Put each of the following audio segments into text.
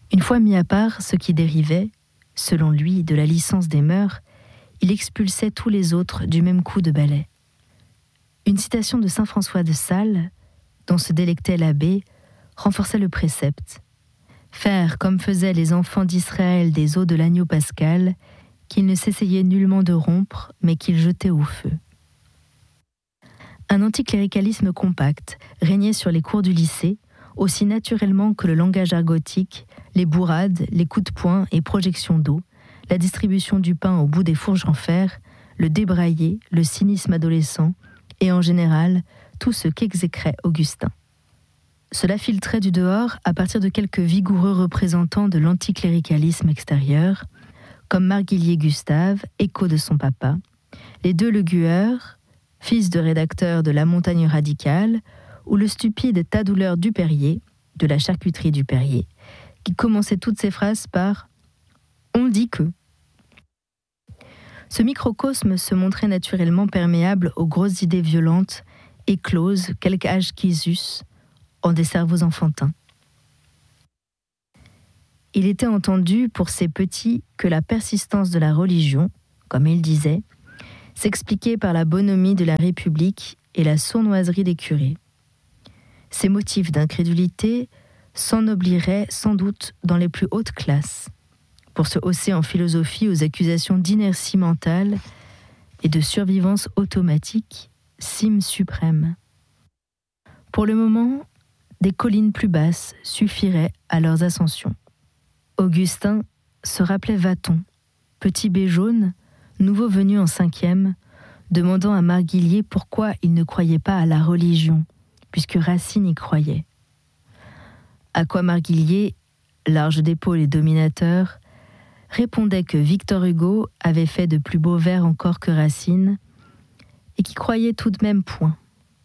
Une fois mis à part ce qui dérivait, selon lui, de la licence des mœurs, il expulsait tous les autres du même coup de balai. Une citation de saint François de Sales, dont se délectait l'abbé, renforçait le précepte. Faire comme faisaient les enfants d'Israël des os de l'agneau pascal, qu'ils ne s'essayaient nullement de rompre, mais qu'ils jetaient au feu. Un anticléricalisme compact régnait sur les cours du lycée, aussi naturellement que le langage argotique, les bourrades, les coups de poing et projections d'eau, la distribution du pain au bout des fourches en fer, le débraillé, le cynisme adolescent, et en général, tout ce qu'exécrait Augustin. Cela filtrait du dehors à partir de quelques vigoureux représentants de l'anticléricalisme extérieur, comme Marguillier Gustave, écho de son papa, les deux Le Gueur, fils de rédacteur de La Montagne radicale, ou le stupide Tadouleur Dupérier, de la charcuterie Dupérier, qui commençait toutes ses phrases par « on dit que ». Ce microcosme se montrait naturellement perméable aux grosses idées violentes, écloses, quelque âge qu'ils eussent, en des cerveaux enfantins. Il était entendu pour ces petits que la persistance de la religion, comme il disait, s'expliquait par la bonhomie de la République et la sournoiserie des curés. Ces motifs d'incrédulité s'ennobliraient sans doute dans les plus hautes classes, pour se hausser en philosophie aux accusations d'inertie mentale et de survivance automatique, cime suprême. Pour le moment, des collines plus basses suffiraient à leurs ascensions. Augustin se rappelait Vathon, petit bé jaune, nouveau venu en 5e, demandant à Marguillier pourquoi il ne croyait pas à la religion, puisque Racine y croyait. À quoi Marguillier, large d'épaule et dominateur, répondait que Victor Hugo avait fait de plus beaux vers encore que Racine, et qui croyait tout de même point.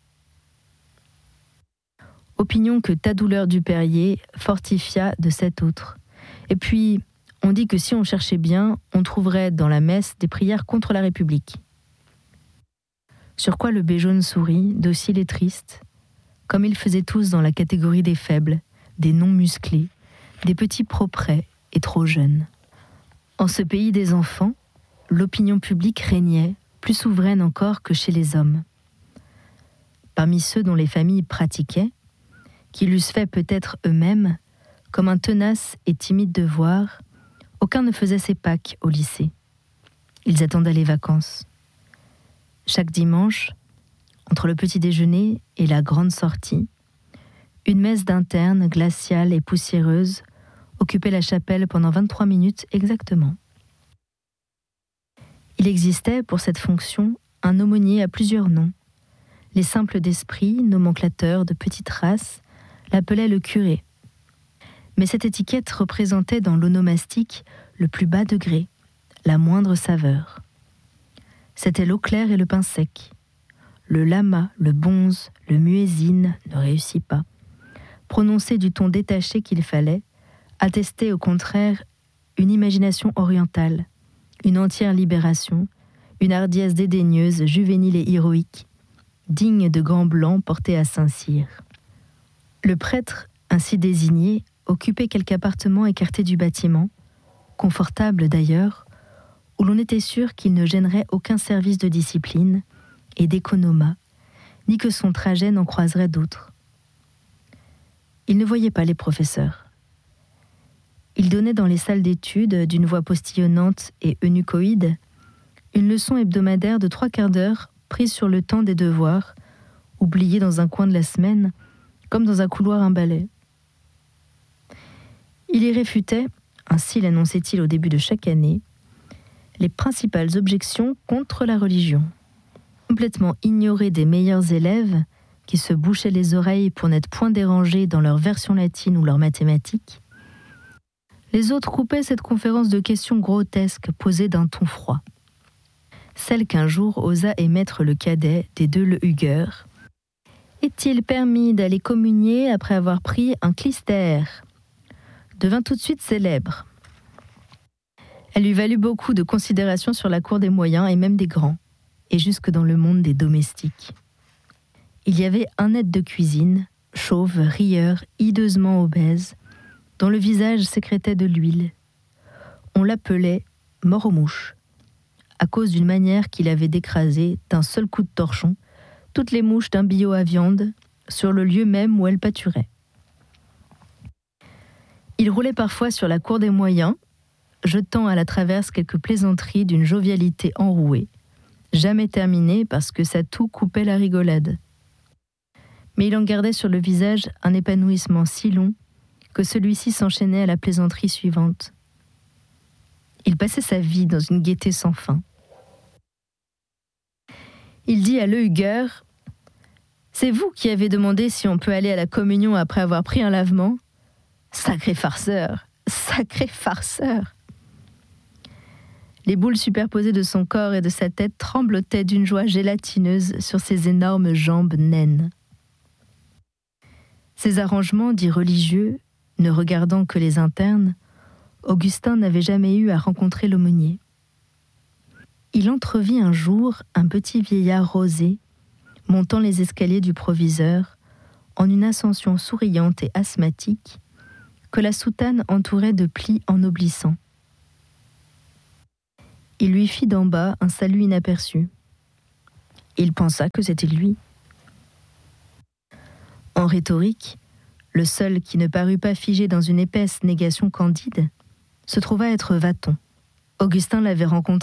Opinion que Tadouleur Dupérier fortifia de cet autre. Et puis, on dit que si on cherchait bien, on trouverait dans la messe des prières contre la République. Sur quoi le bé jaune sourit, docile et triste, comme ils faisaient tous dans la catégorie des faibles, des non-musclés, des petits proprets et trop jeunes. En ce pays des enfants, l'opinion publique régnait, plus souveraine encore que chez les hommes. Parmi ceux dont les familles pratiquaient, qui l'eussent fait peut-être eux-mêmes, comme un tenace et timide devoir, aucun ne faisait ses Pâques au lycée. Ils attendaient les vacances. Chaque dimanche, entre le petit déjeuner et la grande sortie, une messe d'interne glaciale et poussiéreuse occupait la chapelle pendant 23 minutes exactement. Il existait, pour cette fonction, un aumônier à plusieurs noms. Les simples d'esprit, nomenclateurs de petite race, l'appelaient le curé. Mais cette étiquette représentait dans l'onomastique le plus bas degré, la moindre saveur. C'était l'eau claire et le pain sec. Le lama, le bonze, le muezzin ne réussit pas. Prononcer du ton détaché qu'il fallait, attestait au contraire une imagination orientale, une entière libération, une hardiesse dédaigneuse, juvénile et héroïque, digne de gants blancs portés à Saint-Cyr. Le prêtre, ainsi désigné, occupait quelque appartement écarté du bâtiment, confortable d'ailleurs, où l'on était sûr qu'il ne gênerait aucun service de discipline et d'économat, ni que son trajet n'en croiserait d'autres. Il ne voyait pas les professeurs. Il donnait dans les salles d'études, d'une voix postillonnante et eunuchoïde, une leçon hebdomadaire de 3/4 d'heure prise sur le temps des devoirs, oubliée dans un coin de la semaine, comme dans un couloir un balai. Il y réfutait, ainsi l'annonçait-il au début de chaque année, les principales objections contre la religion. Complètement ignoré des meilleurs élèves, qui se bouchaient les oreilles pour n'être point dérangés dans leur version latine ou leurs mathématiques, les autres coupaient cette conférence de questions grotesques posées d'un ton froid. Celle qu'un jour osa émettre le cadet des deux Le Hugueur. « Est-il permis d'aller communier après avoir pris un clistère ?» devint tout de suite célèbre. Elle lui valut beaucoup de considération sur la cour des moyens et même des grands, et jusque dans le monde des domestiques. Il y avait un aide de cuisine, chauve, rieur, hideusement obèse, dont le visage sécrétait de l'huile. On l'appelait mort aux mouches, à cause d'une manière qu'il avait d'écraser, d'un seul coup de torchon, toutes les mouches d'un billot à viande, sur le lieu même où elles pâturaient. Il roulait parfois sur la cour des moyens, jetant à la traverse quelques plaisanteries d'une jovialité enrouée, jamais terminée parce que sa toux coupait la rigolade. Mais il en gardait sur le visage un épanouissement si long que celui-ci s'enchaînait à la plaisanterie suivante. Il passait sa vie dans une gaieté sans fin. Il dit à Lehuguer : « C'est vous qui avez demandé si on peut aller à la communion après avoir pris un lavement ? Sacré farceur, sacré farceur !» Les boules superposées de son corps et de sa tête tremblotaient d'une joie gélatineuse sur ses énormes jambes naines. Ces arrangements dits religieux, ne regardant que les internes, Augustin n'avait jamais eu à rencontrer l'aumônier. Il entrevit un jour un petit vieillard rosé, montant les escaliers du proviseur, en une ascension souriante et asthmatique, que la soutane entourait de plis ennoblissants. Il lui fit d'en bas un salut inaperçu. Il pensa que c'était lui. En rhétorique, le seul qui ne parut pas figé dans une épaisse négation candide se trouva être Vathon. Augustin l'avait rencontré